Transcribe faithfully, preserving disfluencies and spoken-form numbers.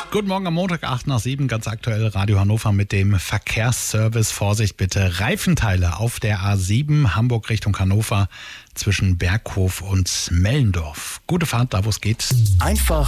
Guten Morgen am Montag, acht nach sieben, ganz aktuell Radio Hannover mit dem Verkehrsservice. Vorsicht bitte, Reifenteile auf der A sieben, Hamburg Richtung Hannover zwischen Berghof und Mellendorf. Gute Fahrt, da wo es geht. Einfach